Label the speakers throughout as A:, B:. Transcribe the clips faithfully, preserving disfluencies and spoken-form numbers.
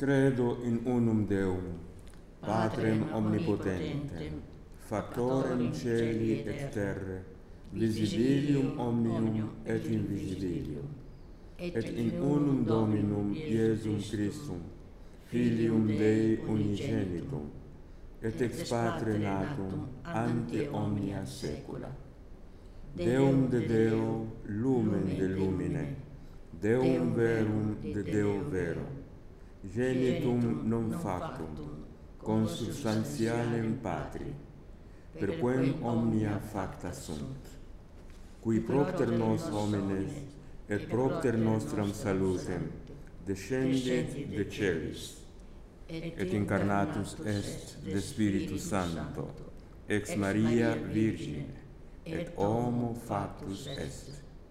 A: Credo in unum Deum, Patrem omnipotentem, Factorem celi et terre, visibilium omnium et invisibilium, et in unum Dominum Iesum Christum, Filium Dei unigenitum, et ex Patre natum ante omnia saecula. Deum de Deo, lumen de lumine, Deum verum de Deo vero, genitum non factum, consubstantialem Patri, per quem omnia facta sunt, qui propter nos homines et propter nostram salutem descendit de celis, et incarnatus est de Spiritus Sancto, ex Maria Virgine, et homo factus est.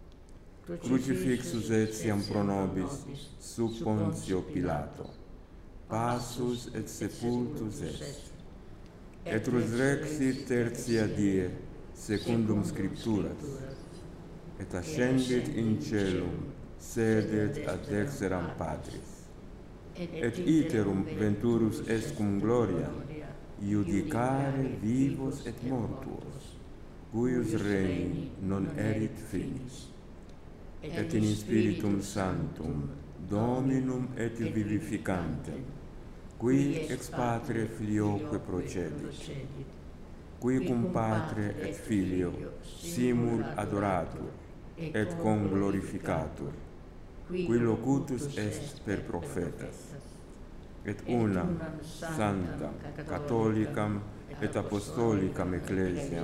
A: Crucifixus etiam pro nobis sub Pontio Pilato, passus et sepultus est, et resurrexit tertia die, secundum Scripturas, et ascendit in caelum, sedet ad dexteram Patris, et iterum venturus est cum gloria, iudicare vivos et mortuos, cuius regni non erit finis, et in Spiritum Sanctum, Dominum et vivificantem, qui ex Patre Filioque procedit, qui cum Patre et Filio simul adoratur, et conglorificatur, qui locutus est per prophetas, et unam sanctam, catholicam et apostolicam ecclesiam,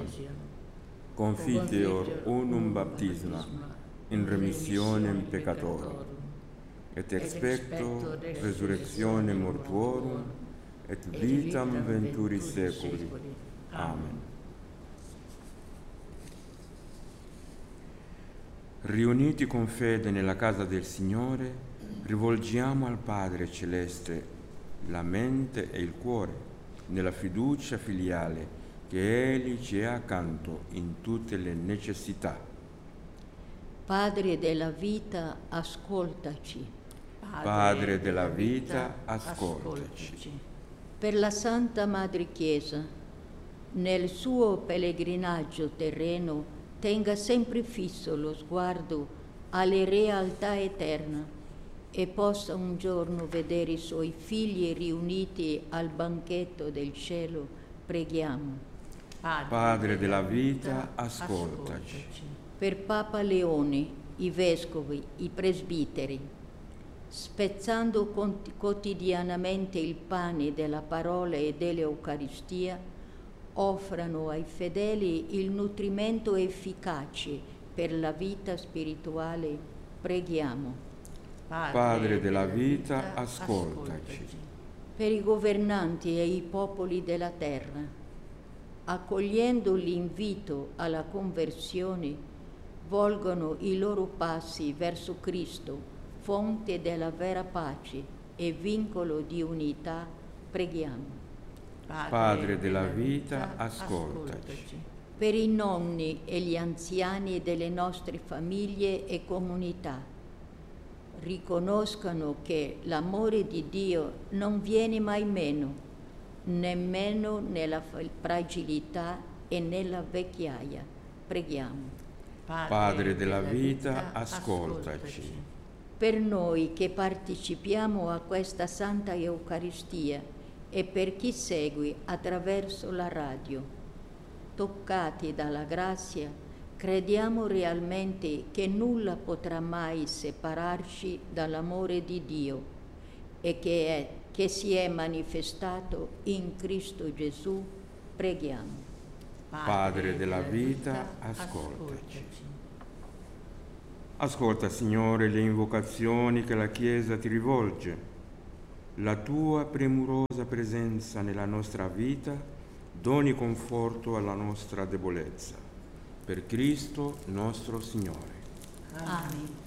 A: confiteor unum baptisma in remissionem peccatorum, et expecto resurrectionem mortuorum, et vitam venturi saeculi. Amen. Riuniti con fede nella casa del Signore, rivolgiamo al Padre Celeste la mente e il cuore, nella fiducia filiale che Egli ci è accanto in tutte le necessità.
B: Padre della vita, ascoltaci.
A: Padre della vita, ascoltaci.
B: Per la Santa Madre Chiesa, nel suo pellegrinaggio terreno, tenga sempre fisso lo sguardo alle realtà eterne e possa un giorno vedere i suoi figli riuniti al banchetto del cielo, preghiamo.
A: Padre, Padre della vita, ascoltaci.
B: Per Papa Leone, i vescovi, i presbiteri, spezzando quotidianamente il pane della parola e dell'Eucaristia, offrano ai fedeli il nutrimento efficace per la vita spirituale, preghiamo.
A: Padre della vita, ascoltaci.
B: Per i governanti e i popoli della terra, accogliendo l'invito alla conversione, volgono i loro passi verso Cristo, fonte della vera pace e vincolo di unità, preghiamo.
A: Padre della vita, ascoltaci.
B: Per i nonni e gli anziani delle nostre famiglie e comunità, riconoscano che l'amore di Dio non viene mai meno, nemmeno nella fragilità e nella vecchiaia. Preghiamo.
A: Padre della vita, ascoltaci.
B: Per noi che partecipiamo a questa Santa Eucaristia e per chi segue attraverso la radio, toccati dalla grazia, crediamo realmente che nulla potrà mai separarci dall'amore di Dio e che, è, che si è manifestato in Cristo Gesù. Preghiamo.
A: Padre della vita, ascoltaci. Ascolta, Signore, le invocazioni che la Chiesa ti rivolge. La tua premurosa presenza nella nostra vita doni conforto alla nostra debolezza. Per Cristo nostro Signore.
B: Amen.